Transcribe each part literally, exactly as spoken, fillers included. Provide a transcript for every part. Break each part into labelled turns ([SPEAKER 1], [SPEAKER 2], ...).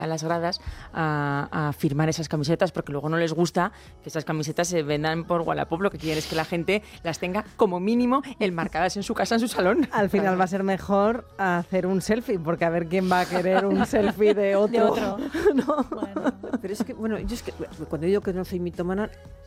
[SPEAKER 1] a las gradas a, a firmar esas camisetas, porque luego no les gusta que esas camisetas se vendan por Wallapop. Lo que quieren es que la gente las tenga como mínimo enmarcadas en su casa, en su salón.
[SPEAKER 2] Al final va a ser mejor hacer un selfie, porque a ver quién va a querer un selfie de otro.
[SPEAKER 3] De otro.
[SPEAKER 2] No.
[SPEAKER 4] Bueno. Pero es que, bueno, yo es que cuando digo que no soy mitómana,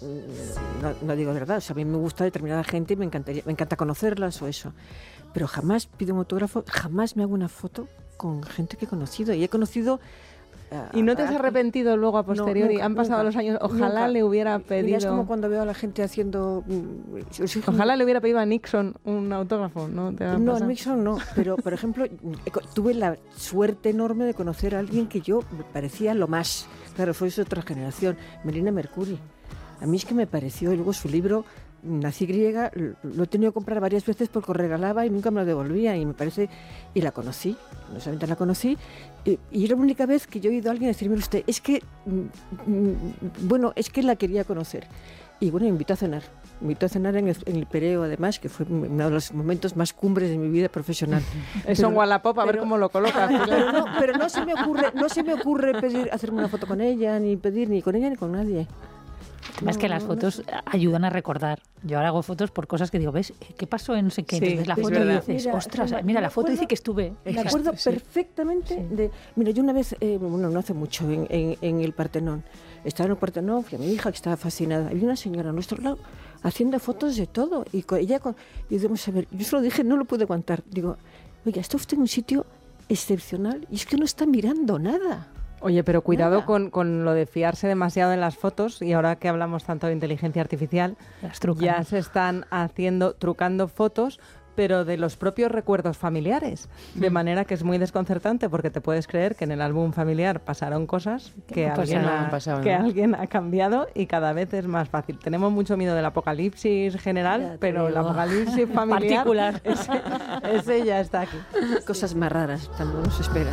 [SPEAKER 4] no, no digo verdad. O sea, a mí me gusta determinada gente y me encantaría, me encanta conocerlas o eso. Pero jamás pido un autógrafo, jamás me hago una foto con gente que he conocido. Y he conocido...
[SPEAKER 2] ¿Y no te has arrepentido luego a posteriori?
[SPEAKER 4] No, nunca,
[SPEAKER 2] Han pasado
[SPEAKER 4] nunca,
[SPEAKER 2] los años, ojalá
[SPEAKER 4] nunca.
[SPEAKER 2] le hubiera pedido...
[SPEAKER 4] Mira, es como cuando veo a la gente haciendo...
[SPEAKER 2] Ojalá le hubiera pedido a Nixon un autógrafo, ¿no? ¿Te va a
[SPEAKER 4] No,
[SPEAKER 2] pasar?
[SPEAKER 4] a Nixon no, pero por ejemplo, tuve la suerte enorme de conocer a alguien que yo me parecía lo más. Claro, fue de otra generación, Melina Mercuri. A mí es que me pareció, y luego su libro... Nací griega, lo he tenido que comprar varias veces porque lo regalaba y nunca me lo devolvía, y me parece, y la conocí, no solamente la conocí, y, y era la única vez que yo he oído a alguien decirme, usted, es que, mm, bueno, es que la quería conocer. Y bueno, me invitó a cenar, me invitó a cenar en el, en el Pireo, además, que fue uno de los momentos más cumbres de mi vida profesional.
[SPEAKER 2] Eso
[SPEAKER 4] Pero-
[SPEAKER 2] en Wallapop, a ver
[SPEAKER 4] pero-
[SPEAKER 2] cómo lo colocas.
[SPEAKER 4] Pero no, pero no se me ocurre, no se me ocurre pedir, hacerme una foto con ella, ni pedir ni con ella ni con nadie.
[SPEAKER 3] Además que las fotos ayudan a recordar. Yo ahora hago fotos por cosas que digo, ¿ves? ¿Qué pasó en no sé qué?
[SPEAKER 2] Sí,
[SPEAKER 3] Entonces ves la
[SPEAKER 2] es
[SPEAKER 3] foto y
[SPEAKER 2] verdad.
[SPEAKER 3] dices,
[SPEAKER 4] Mira,
[SPEAKER 3] ostras,
[SPEAKER 4] mira,
[SPEAKER 3] mira,
[SPEAKER 4] me
[SPEAKER 3] la foto
[SPEAKER 4] acuerdo-
[SPEAKER 3] dice que estuve.
[SPEAKER 4] Me acuerdo
[SPEAKER 2] sí.
[SPEAKER 4] perfectamente
[SPEAKER 3] Sí.
[SPEAKER 4] de... Mira, yo una vez, eh, bueno, no hace mucho, en, en, en el Partenón, estaba en el Partenón, fui a mi hija que estaba fascinada. Había una señora a nuestro lado haciendo fotos de todo. Y con, ella, con, y digamos, a ver, yo solo dije, no lo pude aguantar. Digo, oiga, está usted en un sitio excepcional y es que no está mirando nada.
[SPEAKER 2] Oye, pero cuidado
[SPEAKER 4] Nada.
[SPEAKER 2] con, con lo de fiarse demasiado en las fotos, y ahora que hablamos tanto de inteligencia artificial,
[SPEAKER 3] Las trucan.
[SPEAKER 2] ya se están haciendo, trucando fotos, pero de los propios recuerdos familiares, de manera que es muy desconcertante, porque te puedes creer que en el álbum familiar pasaron cosas que,
[SPEAKER 3] no
[SPEAKER 2] alguien,
[SPEAKER 3] pasaron,
[SPEAKER 2] ha,
[SPEAKER 1] han pasado,
[SPEAKER 2] que
[SPEAKER 1] ¿no?
[SPEAKER 2] alguien ha cambiado, y cada vez es más fácil. Tenemos mucho miedo del apocalipsis general,
[SPEAKER 4] Ya te
[SPEAKER 2] pero el
[SPEAKER 4] digo.
[SPEAKER 2] apocalipsis familiar,
[SPEAKER 3] Particular.
[SPEAKER 2] ese, ese ya está aquí.
[SPEAKER 4] Cosas más raras, tampoco nos espera.